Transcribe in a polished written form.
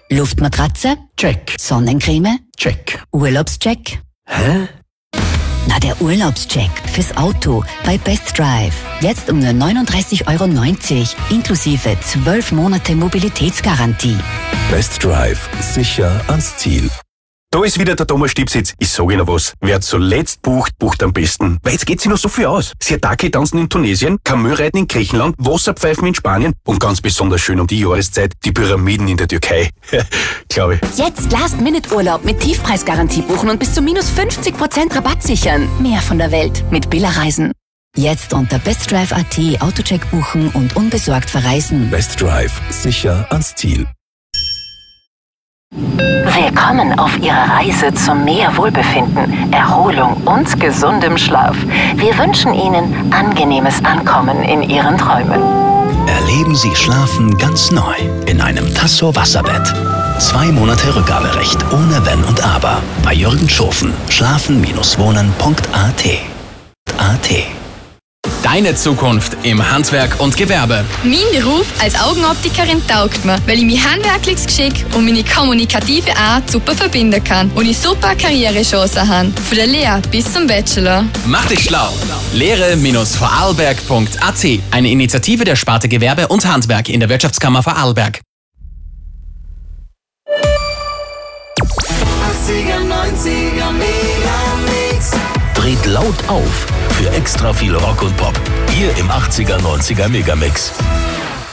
Luftmatratze? Check. Sonnencreme? Check. Urlaubscheck? Hä? Na, der Urlaubscheck fürs Auto bei Best Drive. Jetzt um nur 39,90 € inklusive 12 Monate Mobilitätsgarantie. Best Drive. Sicher ans Ziel. Da ist wieder der Thomas Stipsitz. Ich sage Ihnen was. Wer zuletzt bucht, bucht am besten. Weil jetzt geht sich noch so viel aus. Siatake-Tanzen in Tunesien, Kamelreiten in Griechenland, Wasserpfeifen in Spanien und ganz besonders schön um die Jahreszeit die Pyramiden in der Türkei. Glaube ich. Jetzt Last-Minute-Urlaub mit Tiefpreisgarantie buchen und bis zu minus 50% Rabatt sichern. Mehr von der Welt mit Billa Reisen. Jetzt unter bestdrive.at Autocheck buchen und unbesorgt verreisen. Best Drive. Sicher ans Ziel. Willkommen auf Ihrer Reise zu mehr Wohlbefinden, Erholung und gesundem Schlaf. Wir wünschen Ihnen angenehmes Ankommen in Ihren Träumen. Erleben Sie Schlafen ganz neu in einem Tasso Wasserbett. 2 Monate Rückgaberecht ohne Wenn und Aber. Bei Jürgen Schofen. Schlafen-wohnen.at. Deine Zukunft im Handwerk und Gewerbe. Mein Beruf als Augenoptikerin taugt mir, weil ich mein handwerkliches Geschick und meine kommunikative Art super verbinden kann und ich super Karrierechancen habe. Von der Lehre bis zum Bachelor. Mach dich schlau. Lehre-vorarlberg.at. Eine Initiative der Sparte Gewerbe und Handwerk in der Wirtschaftskammer Vorarlberg. 80er, 90er Megamix. Dreht laut auf für extra viel Rock und Pop. Hier im 80er, 90er Megamix.